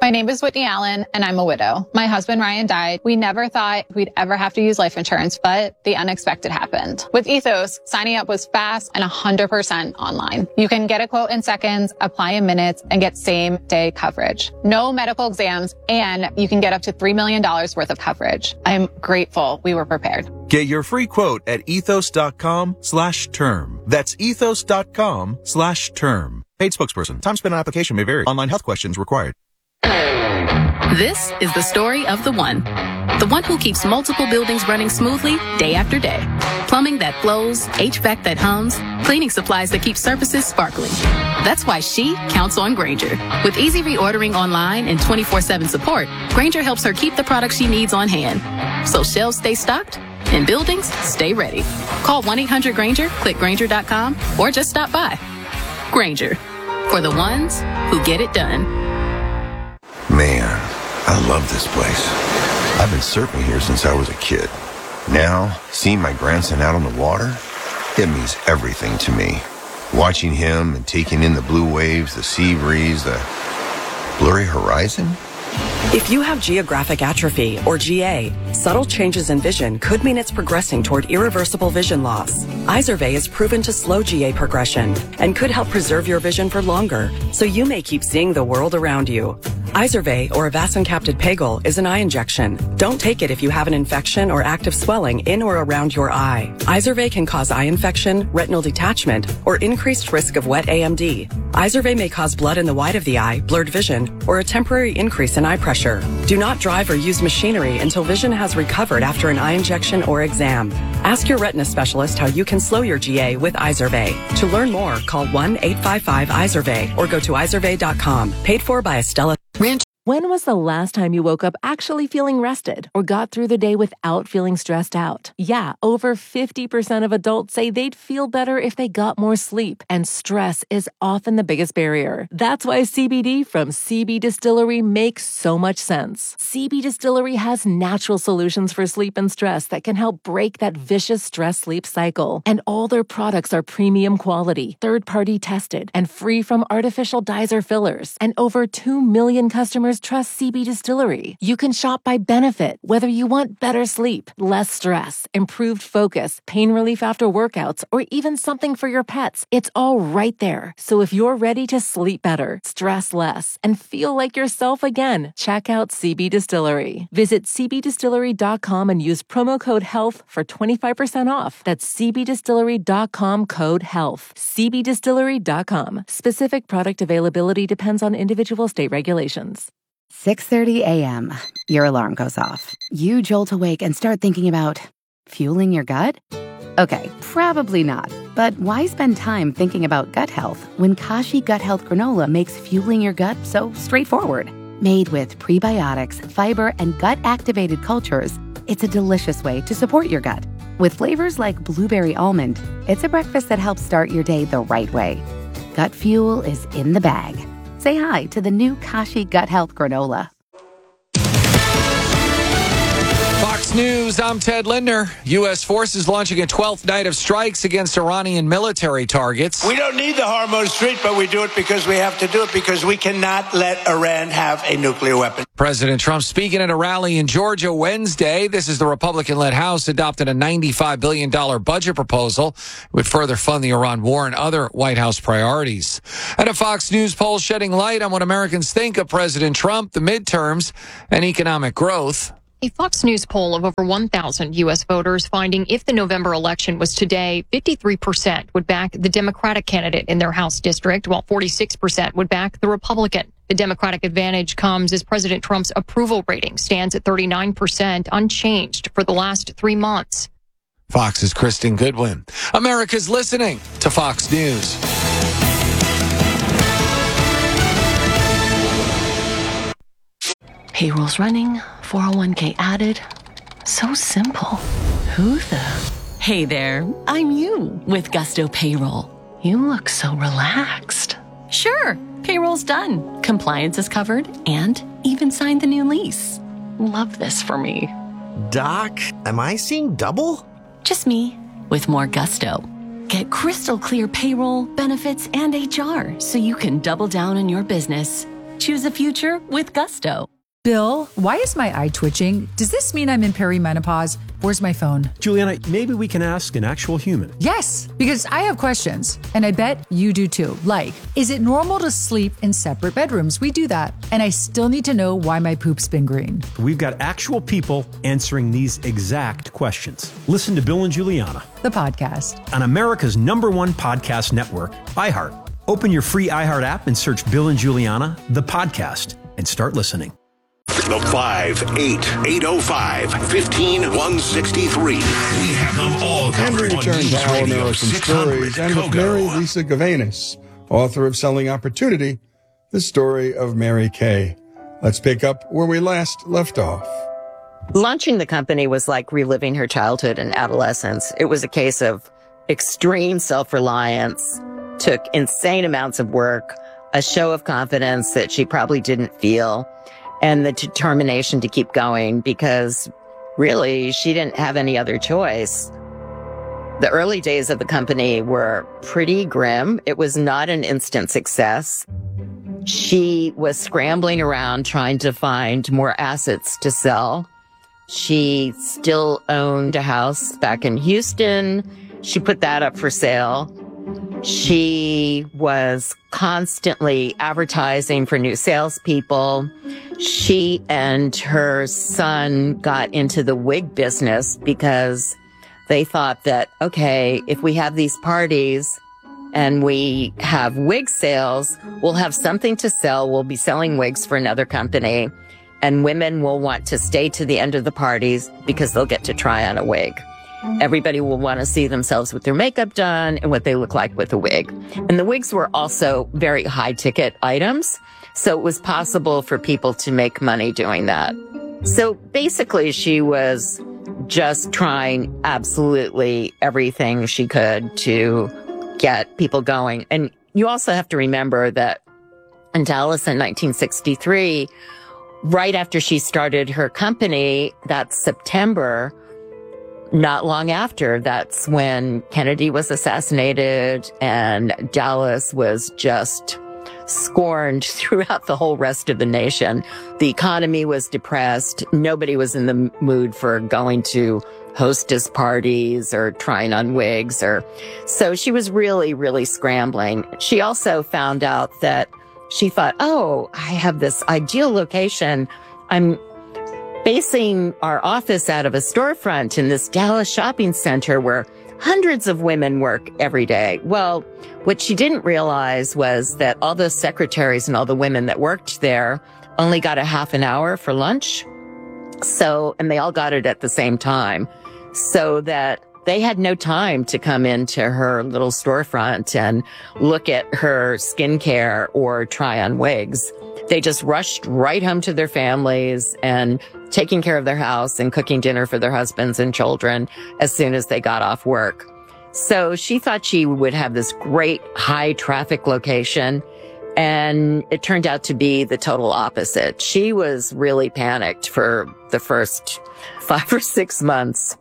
My name is Whitney Allen, and I'm a widow. My husband, Ryan, died. We never thought we'd ever have to use life insurance, but the unexpected happened. With Ethos, signing up was fast and 100% online. You can get a quote in seconds, apply in minutes, and get same-day coverage. No medical exams, and you can get up to $3 million worth of coverage. I'm grateful we were prepared. Get your free quote at ethos.com/term. That's ethos.com/term. Paid spokesperson. Time spent on application may vary. Online health questions required. This is the story of the one who keeps multiple buildings running smoothly day after day. Plumbing that flows, HVAC that hums, cleaning supplies that keep surfaces sparkling. That's why she counts on Grainger. With easy reordering online and 24/7 support, Grainger helps her keep the products she needs on hand. So shelves stay stocked and buildings stay ready. Call 1-800-GRAINGER, click Grainger.com, or just stop by. Grainger, for the ones who get it done. Man, I love this place. I've been surfing here since I was a kid. Now, seeing my grandson out on the water, it means everything to me. Watching him and taking in the blue waves, the sea breeze, the blurry horizon. If you have geographic atrophy, or GA, subtle changes in vision could mean it's progressing toward irreversible vision loss. Izervay is proven to slow GA progression and could help preserve your vision for longer, so you may keep seeing the world around you. Izervay, or avacincaptad pegol, is an eye injection. Don't take it if you have an infection or active swelling in or around your eye. Izervay can cause eye infection, retinal detachment, or increased risk of wet AMD. Izervay may cause blood in the white of the eye, blurred vision, or a temporary increase in eye pressure. Do not drive or use machinery until vision has recovered after an eye injection or exam. Ask your retina specialist how you can slow your GA with Izervay. To learn more, call 1-855-IZERVAY or go to izervay.com. Paid for by Estella. When was the last time you woke up actually feeling rested or got through the day without feeling stressed out? Yeah, over 50% of adults say they'd feel better if they got more sleep, and stress is often the biggest barrier. That's why CBD from CB Distillery makes so much sense. CB Distillery has natural solutions for sleep and stress that can help break that vicious stress-sleep cycle. And all their products are premium quality, third-party tested, and free from artificial dyes or fillers. And over 2 million customers trust CB Distillery. You can shop by benefit, whether you want better sleep, less stress, improved focus, pain relief after workouts, or even something for your pets. It's all right there. So if you're ready to sleep better, stress less, and feel like yourself again, check out CB Distillery. Visit cbdistillery.com and use promo code HEALTH for 25% off. That's cbdistillery.com, code HEALTH. cbdistillery.com. Specific product availability depends on individual state regulations. 6:30 a.m. Your alarm goes off. You jolt awake and start thinking about fueling your gut? Okay, probably not. But why spend time thinking about gut health when Kashi Gut Health Granola makes fueling your gut so straightforward? Made with prebiotics, fiber, and gut-activated cultures, it's a delicious way to support your gut. With flavors like blueberry almond, it's a breakfast that helps start your day the right way. Gut fuel is in the bag. Say hi to the new Kashi Gut Health Granola. Fox News, I'm Ted Linder. U.S. forces launching a 12th night of strikes against Iranian military targets. We don't need the Hormuz Strait, but we do it because we have to do it, because we cannot let Iran have a nuclear weapon. President Trump speaking at a rally in Georgia Wednesday. This is the Republican-led House adopted a $95 billion budget proposal. It would further fund the Iran war and other White House priorities. And a Fox News poll shedding light on what Americans think of President Trump, the midterms, and economic growth. A Fox News poll of over 1,000 U.S. voters finding if the November election was today, 53% would back the Democratic candidate in their House district, while 46% would back the Republican. The Democratic advantage comes as President Trump's approval rating stands at 39%, unchanged for the last 3 months. Fox's Kristen Goodwin. America's listening to Fox News. Payroll's running, 401k added. So simple. Who the? Hey there, I'm you with Gusto Payroll. You look so relaxed. Sure, payroll's done. Compliance is covered and even signed the new lease. Love this for me. Doc, am I seeing double? Just me with more gusto. Get crystal clear payroll, benefits, and HR so you can double down on your business. Choose a future with Gusto. Bill, why is my eye twitching? Does this mean I'm in perimenopause? Where's my phone? Juliana, maybe we can ask an actual human. Yes, because I have questions, and I bet you do too. Like, is it normal to sleep in separate bedrooms? We do that. And I still need to know why my poop's been green. We've got actual people answering these exact questions. Listen to Bill and Juliana, the podcast, on America's #1 podcast network, iHeart. Open your free iHeart app and search Bill and Juliana, the podcast, and start listening. The 58805-15163. We have them all covered. And return to Our American Stories, and with Mary Lisa Gavanis, author of Selling Opportunity, the story of Mary Kay. Let's pick up where we last left off. Launching the company was like reliving her childhood and adolescence. It was a case of extreme self-reliance, took insane amounts of work, a show of confidence that she probably didn't feel, and the determination to keep going because really she didn't have any other choice. The early days of the company were pretty grim. It was not an instant success. She was scrambling around trying to find more assets to sell. She still owned a house back in Houston. She put that up for sale. She was constantly advertising for new salespeople. She and her son got into the wig business because they thought that, okay, if we have these parties and we have wig sales, we'll have something to sell. We'll be selling wigs for another company, and women will want to stay to the end of the parties because they'll get to try on a wig. Everybody will want to see themselves with their makeup done and what they look like with a wig. And the wigs were also very high-ticket items, so it was possible for people to make money doing that. So basically, she was just trying absolutely everything she could to get people going. And you also have to remember that in Dallas in 1963, right after she started her company, that September, not long after, that's when Kennedy was assassinated and Dallas was just scorned throughout the whole rest of the nation. The economy was depressed. Nobody was in the mood for going to hostess parties or trying on wigs, so she was really, really scrambling. She also found out that she thought, oh, I have this ideal location. I'm basing our office out of a storefront in this Dallas shopping center where hundreds of women work every day. Well, what she didn't realize was that all the secretaries and all the women that worked there only got a half an hour for lunch. And they all got it at the same time, so that they had no time to come into her little storefront and look at her skincare or try on wigs. They just rushed right home to their families and taking care of their house and cooking dinner for their husbands and children as soon as they got off work. So she thought she would have this great high traffic location, and it turned out to be the total opposite. She was really panicked for the first 5 or 6 months.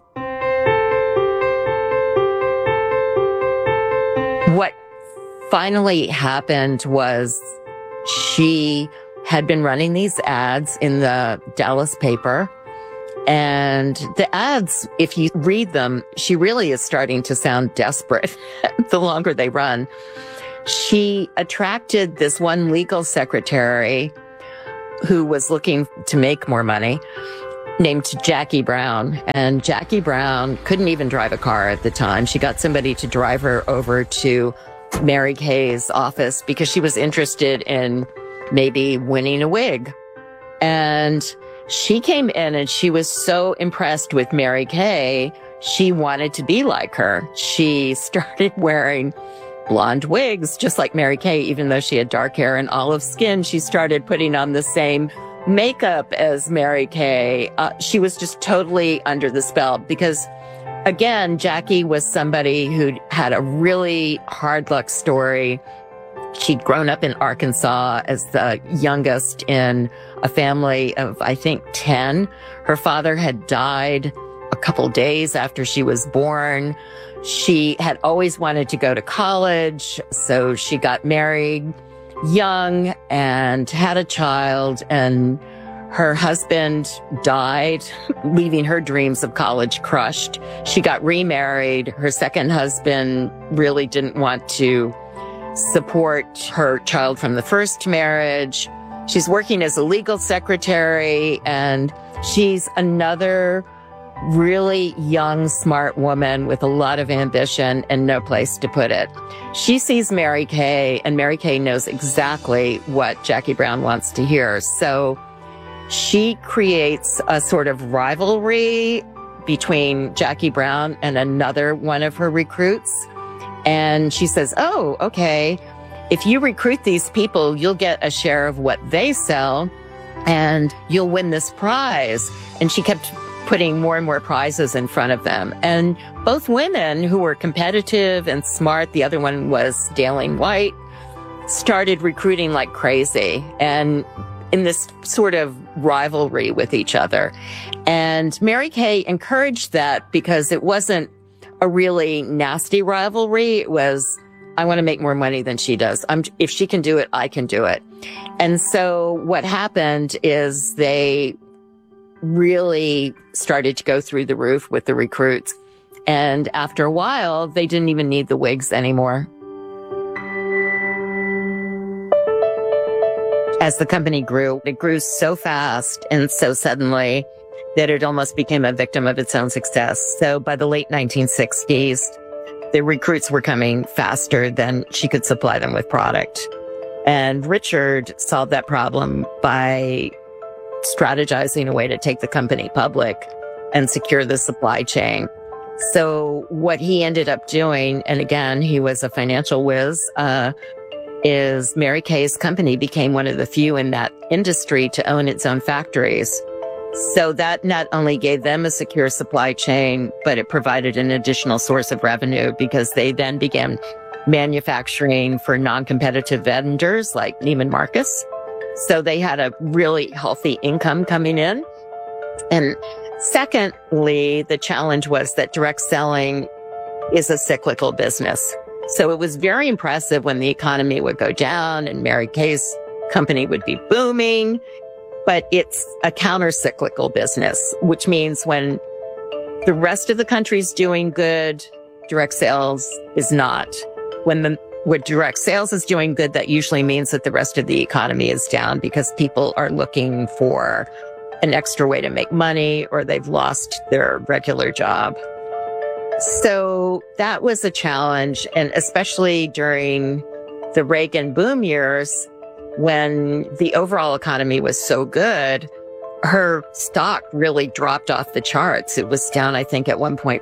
What finally happened was she had been running these ads in the Dallas paper. And the ads, if you read them, she really is starting to sound desperate the longer they run. She attracted this one legal secretary who was looking to make more money, named Jackie Brown. And Jackie Brown couldn't even drive a car at the time. She got somebody to drive her over to Mary Kay's office because she was interested in maybe winning a wig. And she came in and she was so impressed with Mary Kay, she wanted to be like her. She started wearing blonde wigs, just like Mary Kay, even though she had dark hair and olive skin. She started putting on the same makeup as Mary Kay. She was just totally under the spell because, again, Jackie was somebody who had a really hard luck story. She'd grown up in Arkansas as the youngest in a family of, I think, 10. Her father had died a couple days after she was born. She had always wanted to go to college, so she got married young and had a child, and her husband died, leaving her dreams of college crushed. She got remarried. Her second husband really didn't want to support her child from the first marriage. She's working as a legal secretary, and she's another really young, smart woman with a lot of ambition and no place to put it. She sees Mary Kay, and Mary Kay knows exactly what Jackie Brown wants to hear. So she creates a sort of rivalry between Jackie Brown and another one of her recruits. And she says, oh, okay, if you recruit these people, you'll get a share of what they sell and you'll win this prize. And she kept putting more and more prizes in front of them. And both women who were competitive and smart, the other one was Daleen White, started recruiting like crazy and in this sort of rivalry with each other. And Mary Kay encouraged that because it wasn't a really nasty rivalry. It was, I want to make more money than she does. If she can do it, I can do it. And so what happened is they really started to go through the roof with the recruits. And after a while, they didn't even need the wigs anymore. As the company grew, it grew so fast and so suddenly that it almost became a victim of its own success. So by the late 1960s, the recruits were coming faster than she could supply them with product. And Richard solved that problem by strategizing a way to take the company public and secure the supply chain. So what he ended up doing, and again, he was a financial whiz, is Mary Kay's company became one of the few in that industry to own its own factories. So that not only gave them a secure supply chain, but it provided an additional source of revenue because they then began manufacturing for non-competitive vendors like Neiman Marcus. So they had a really healthy income coming in. And secondly, the challenge was that direct selling is a cyclical business. So it was very impressive when the economy would go down and Mary Kay's company would be booming, but it's a counter-cyclical business, which means when the rest of the country's doing good, direct sales is not. When direct sales is doing good, that usually means that the rest of the economy is down because people are looking for an extra way to make money or they've lost their regular job. So that was a challenge. And especially during the Reagan boom years, when the overall economy was so good, her stock really dropped off the charts. It was down, I think, at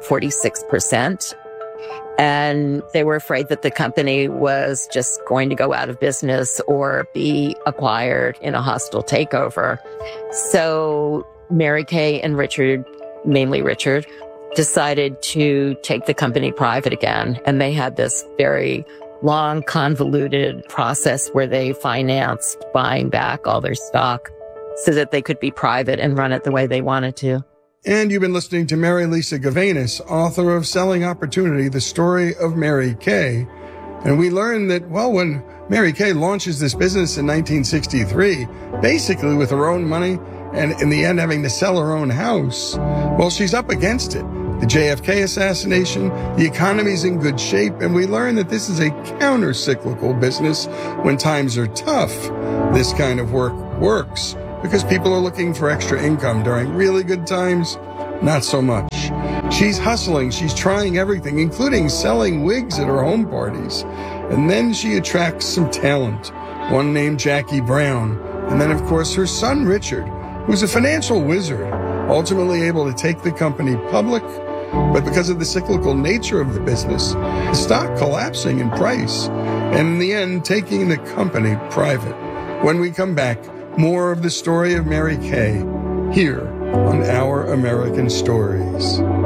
1.46%. And they were afraid that the company was just going to go out of business or be acquired in a hostile takeover. So Mary Kay and Richard, mainly Richard, decided to take the company private again. And they had this very long, convoluted process where they financed buying back all their stock so that they could be private and run it the way they wanted to. And you've been listening to Mary Lisa Gavanis, author of Selling Opportunity, The Story of Mary Kay. And we learned that, well, when Mary Kay launches this business in 1963, basically with her own money and in the end having to sell her own house, well, she's up against it. The JFK assassination, the economy's in good shape, and we learn that this is a counter-cyclical business. When times are tough, this kind of work works because people are looking for extra income. During really good times, not so much. She's hustling, she's trying everything, including selling wigs at her home parties. And then she attracts some talent, one named Jackie Brown. And then, of course, her son, Richard, who's a financial wizard, ultimately able to take the company public. But because of the cyclical nature of the business, the stock collapsing in price, and in the end, taking the company private. When we come back, more of the story of Mary Kay here on Our American Stories.